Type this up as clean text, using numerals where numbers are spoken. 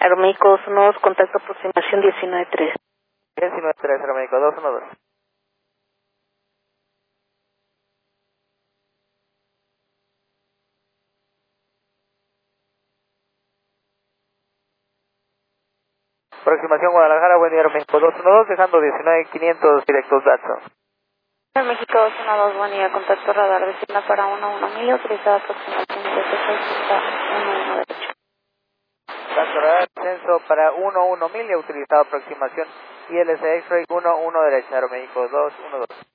Aeroméxico 212, contacto aproximación 19-3. 19-3, Aeroméxico 212. Aproximación Guadalajara, buen día, Aeroméxico 212, dejando 19-500 directos Datsun. México 212, buen día, contacto radar vecina para 11 mil, autorizada aproximación de 11 derecho. Contacto radar descenso para 11 mil y autorizado aproximación ILC X-Ray 11 derecha, Aeroméxico 212.